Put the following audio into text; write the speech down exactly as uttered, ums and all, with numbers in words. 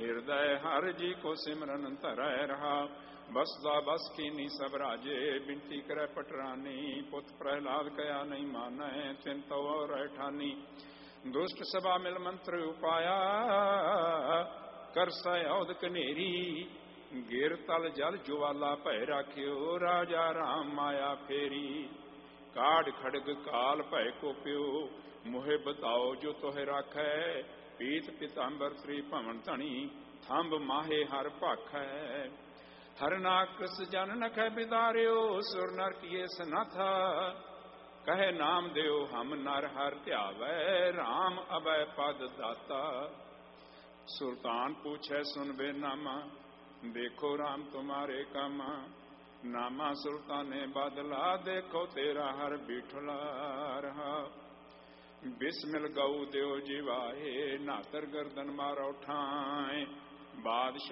ਹਿਰਦੈ ਹਰ ਜੀ ਕੋ ਸਿਮਰਨ ਧਰੈ ਰਹਾ। ਬਸਦਾ ਬਸ ਕੀਨੀ ਸਭ ਰਾਜੇ, ਬਿਨਤੀ ਕਰੈ ਪਟਰਾਨੀ। ਪੁੱਤ ਪ੍ਰਹਿਲਾਦ ਕਇਆ ਨਹੀਂ ਮਾਨੈ, ਚਿੰਤੋ ਔਰ ਠਾਨੀ। ਦੁਸ਼ਟ ਸਭਾ ਮਿਲ ਮੰਤਰ ਉਪਾਇਆ, ਕਰਸੈ ਔਦ ਕਨੇਰੀ। ਗਿਰ ਤਲ ਜਲ ਜੁਵਾਲਾ ਭੈ ਰਾਖਿਓ, ਰਾਜਾ ਰਾਮ ਮਾਇਆ ਫੇਰੀ। ਕਾਢ ਖੜਗ ਕਾਲ ਭੈ ਕੋਪਿਓ, ਮੋਹਿ ਬਤਾਓ ਜੋ ਤੋਹਿ ਰਾਖੈ। ਪੀਤ ਪਿਤਾੰਬਰ ਤ੍ਰੀ ਭਵਨ ਧਣੀ, ਥੰਬ ਮਾਹੇ ਹਰ ਭਾਖੈ। ਹਰਨਾਕਸ ਜਨ ਨਖੈ ਬਿਦਾਰਿਓ, ਸੁਰ ਨਰ ਕੀਏ ਸਨਾਥਾ। ਕਹੇ ਨਾਮ ਦਿਓ ਹਮ ਨਰ ਹਰ ਧਿਆਵੈ, ਰਾਮ ਅਭੈ ਪਦ ਦਾਤਾ। ਸੁਲਤਾਨ ਪੂਛੈ ਸੁਨ ਬੇ ਨਾਮਾ, ਦੇਖੋ ਰਾਮ ਤੁਮਾਰੇ ਕਾਮਾ। ਨਾਮਾ ਸੁਲਤਾਨੇ ਬਦਲਾ, ਦੇਖੋ ਤੇਰਾ ਹਰ ਬੀਠਲਾ ਰਹਾ। ਬਿਸਮਿਲ ਗਊ ਦਿਓ ਜਿਵਾਏ, ਨਾਤਰ ਗਰਦਨ ਮਾਰੋ ਠਾਏ।